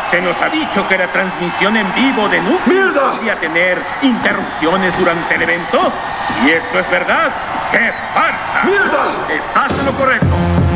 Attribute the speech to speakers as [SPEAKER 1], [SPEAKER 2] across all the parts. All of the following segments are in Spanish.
[SPEAKER 1] Se nos ha dicho que la transmisión en vivo de Nucleus
[SPEAKER 2] ¡Mierda!
[SPEAKER 1] podría tener interrupciones durante el evento. Si esto es verdad, ¡qué farsa!
[SPEAKER 2] ¡Mierda!
[SPEAKER 1] Estás en lo correcto.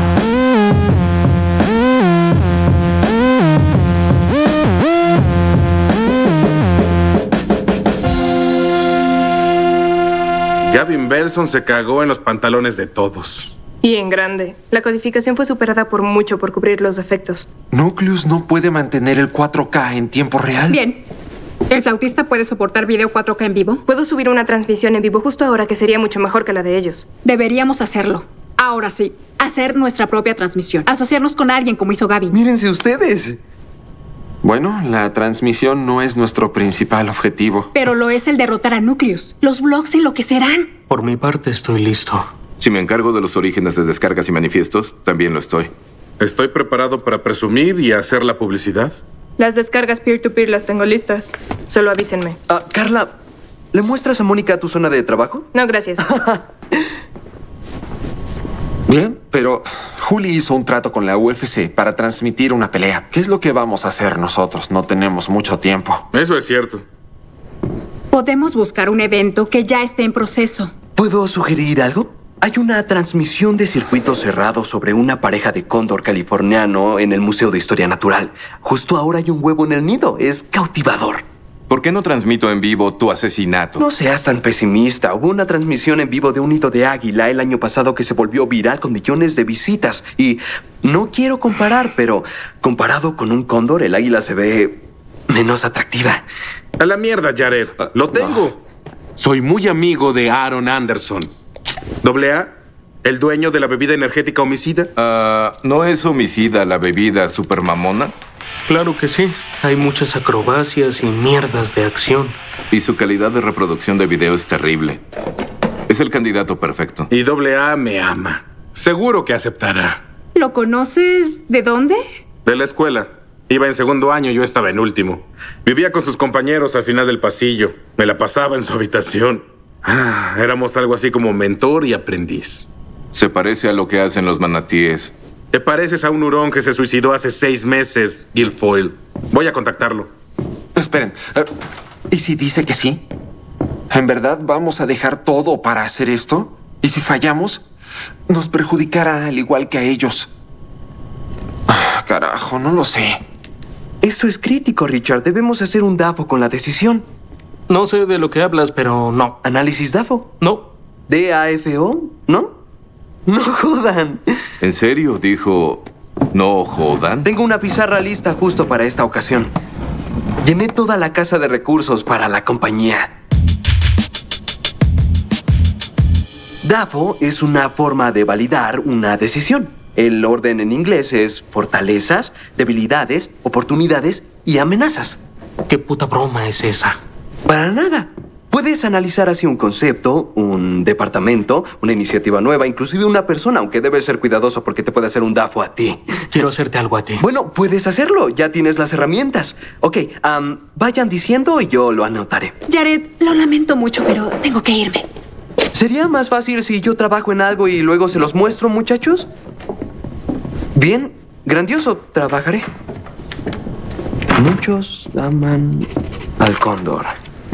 [SPEAKER 3] Gavin Belson se cagó en los pantalones de todos.
[SPEAKER 4] Y en grande. La codificación fue superada por mucho por cubrir los defectos.
[SPEAKER 5] Nucleus no puede mantener el 4K en tiempo real.
[SPEAKER 6] Bien. ¿El flautista puede soportar video 4K en vivo?
[SPEAKER 4] Puedo subir una transmisión en vivo justo ahora que sería mucho mejor que la de ellos.
[SPEAKER 6] Deberíamos hacerlo. Ahora sí. Hacer nuestra propia transmisión. Asociarnos con alguien como hizo Gavin.
[SPEAKER 5] Mírense ustedes. Bueno, la transmisión no es nuestro principal objetivo.
[SPEAKER 6] Pero lo es el derrotar a Nucleus. Los blogs enloquecerán.
[SPEAKER 7] Por mi parte estoy listo.
[SPEAKER 8] Si me encargo de los orígenes de descargas y manifiestos, también lo estoy.
[SPEAKER 3] Estoy preparado para presumir y hacer la publicidad.
[SPEAKER 4] Las descargas peer-to-peer las tengo listas. Solo avísenme.
[SPEAKER 2] Carla, ¿le muestras a Mónica tu zona de trabajo?
[SPEAKER 4] No, gracias.
[SPEAKER 5] Bien, pero Juli hizo un trato con la UFC para transmitir una pelea. ¿Qué es lo que vamos a hacer nosotros? No tenemos mucho tiempo.
[SPEAKER 3] Eso es cierto.
[SPEAKER 6] Podemos buscar un evento que ya esté en proceso.
[SPEAKER 2] ¿Puedo sugerir algo? Hay una transmisión de circuito cerrado sobre una pareja de cóndor californiano en el Museo de Historia Natural. Justo ahora hay un huevo en el nido. Es cautivador.
[SPEAKER 8] ¿Por qué no transmito en vivo tu asesinato?
[SPEAKER 2] No seas tan pesimista. Hubo una transmisión en vivo de un nido de águila el año pasado que se volvió viral con millones de visitas. Y no quiero comparar, pero comparado con un cóndor, el águila se ve menos atractiva.
[SPEAKER 3] A la mierda, Jared. Lo tengo. Soy muy amigo de Aaron Anderson. AA, el dueño de la bebida energética homicida.
[SPEAKER 8] ¿No es homicida la bebida super mamona?
[SPEAKER 7] Claro que sí. Hay muchas acrobacias y mierdas de acción.
[SPEAKER 8] Y su calidad de reproducción de video es terrible. Es el candidato perfecto.
[SPEAKER 3] Y AA me ama. Seguro que aceptará.
[SPEAKER 6] ¿Lo conoces de dónde?
[SPEAKER 3] De la escuela. Iba en segundo año, yo estaba en último. Vivía con sus compañeros al final del pasillo. Me la pasaba en su habitación. Éramos algo así como mentor y aprendiz.
[SPEAKER 8] Se parece a lo que hacen los manatíes.
[SPEAKER 3] Te pareces a un hurón que se suicidó hace 6 meses, Guilfoyle. Voy a contactarlo.
[SPEAKER 5] Esperen. ¿Y si dice que sí? ¿En verdad vamos a dejar todo para hacer esto? ¿Y si fallamos? Nos perjudicará al igual que a ellos. Carajo, no lo sé.
[SPEAKER 2] Esto es crítico, Richard. Debemos hacer un DAFO con la decisión.
[SPEAKER 7] No sé de lo que hablas, pero no.
[SPEAKER 2] ¿Análisis DAFO?
[SPEAKER 7] No.
[SPEAKER 2] ¿DAFO? ¿No? No jodan.
[SPEAKER 8] ¿En serio dijo no jodan?
[SPEAKER 2] Tengo una pizarra lista justo para esta ocasión. Llené toda la casa de recursos para la compañía. DAFO es una forma de validar una decisión. El orden en inglés es fortalezas, debilidades, oportunidades y amenazas.
[SPEAKER 7] ¿Qué puta broma es esa?
[SPEAKER 2] Para nada. Puedes analizar así un concepto, un departamento, una iniciativa nueva, inclusive una persona, aunque debes ser cuidadoso porque te puede hacer un DAFO a ti.
[SPEAKER 7] Quiero hacerte algo a ti.
[SPEAKER 2] Bueno, puedes hacerlo. Ya tienes las herramientas. Ok, vayan diciendo y yo lo anotaré.
[SPEAKER 6] Jared, lo lamento mucho, pero tengo que irme.
[SPEAKER 2] ¿Sería más fácil si yo trabajo en algo y luego se los muestro, muchachos? Bien, grandioso, trabajaré. Muchos aman al cóndor.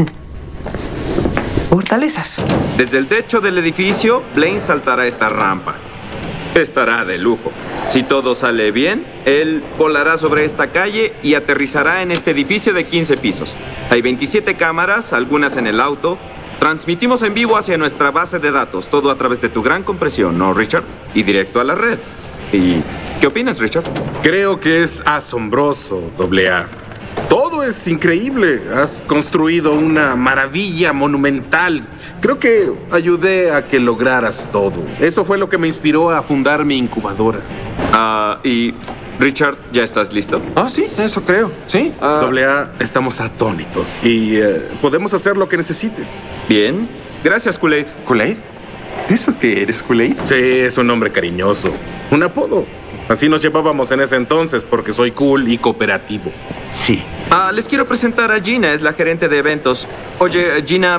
[SPEAKER 2] Fortalezas.
[SPEAKER 9] Desde el techo del edificio, Blaine saltará esta rampa. Estará de lujo. Si todo sale bien, él volará sobre esta calle y aterrizará en este edificio de 15 pisos. Hay 27 cámaras, algunas en el auto. Transmitimos en vivo hacia nuestra base de datos, todo a través de tu gran compresión, ¿no, Richard? Y directo a la red. ¿Y qué opinas, Richard?
[SPEAKER 3] Creo que es asombroso, AA. Todo es increíble. Has construido una maravilla monumental. Creo que ayudé a que lograras todo. Eso fue lo que me inspiró a fundar mi incubadora.
[SPEAKER 9] Y Richard, ¿ya estás listo?
[SPEAKER 5] Sí, eso creo. Sí.
[SPEAKER 3] AA, estamos atónitos y podemos hacer lo que necesites.
[SPEAKER 9] Bien. Gracias, Kool-Aid.
[SPEAKER 5] ¿Kool-Aid? ¿Eso qué eres, Kool-Aid?
[SPEAKER 3] Sí, es un nombre cariñoso. Un apodo. Así nos llevábamos en ese entonces porque soy cool y cooperativo.
[SPEAKER 5] Sí.
[SPEAKER 9] Les quiero presentar a Gina, es la gerente de eventos. Oye, Gina,